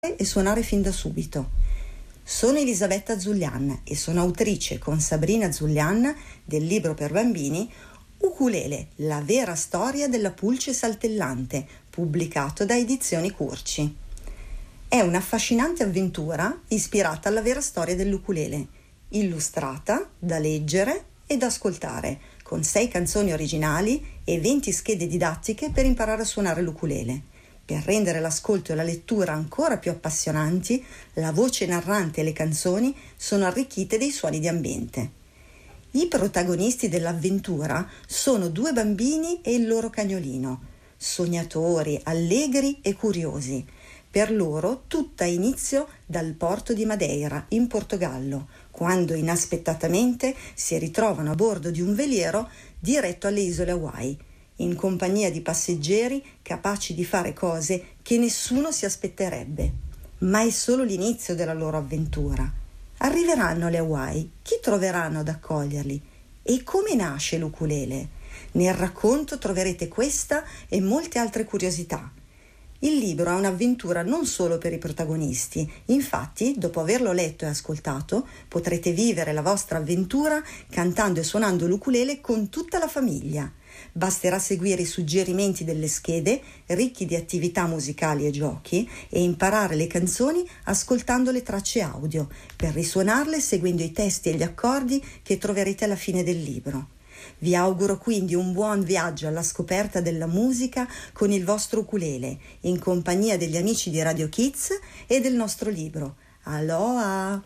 e suonare fin da subito. Sono Elisabetta Zullian e sono autrice con Sabrina Zullian del libro per bambini Ukulele, la vera storia della pulce saltellante, pubblicato da Edizioni Curci. È un'affascinante avventura ispirata alla vera storia dell'ukulele, illustrata, da leggere e da ascoltare, con 6 canzoni originali e 20 schede didattiche per imparare a suonare l'ukulele. Per rendere l'ascolto e la lettura ancora più appassionanti, la voce narrante e le canzoni sono arricchite dei suoni di ambiente. I protagonisti dell'avventura sono 2 bambini e il loro cagnolino, sognatori, allegri e curiosi. Per loro tutto ha inizio dal porto di Madeira, in Portogallo, quando inaspettatamente si ritrovano a bordo di un veliero diretto alle isole Hawaii, in compagnia di passeggeri capaci di fare cose che nessuno si aspetterebbe. Ma è solo l'inizio della loro avventura. Arriveranno alle Hawaii, chi troveranno ad accoglierli? E come nasce l'ukulele? Nel racconto troverete questa e molte altre curiosità. Il libro è un'avventura non solo per i protagonisti, infatti, dopo averlo letto e ascoltato, potrete vivere la vostra avventura cantando e suonando l'ukulele con tutta la famiglia. Basterà seguire i suggerimenti delle schede, ricchi di attività musicali e giochi, e imparare le canzoni ascoltando le tracce audio, per risuonarle seguendo i testi e gli accordi che troverete alla fine del libro. Vi auguro quindi un buon viaggio alla scoperta della musica con il vostro ukulele, in compagnia degli amici di Radio Kids e del nostro libro. Aloha!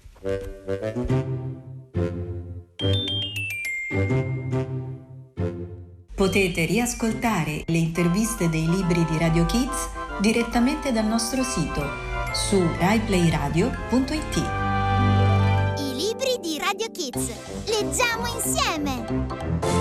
Potete riascoltare le interviste dei libri di Radio Kids direttamente dal nostro sito su raiplayradio.it. I libri di Radio Kids. Leggiamo insieme!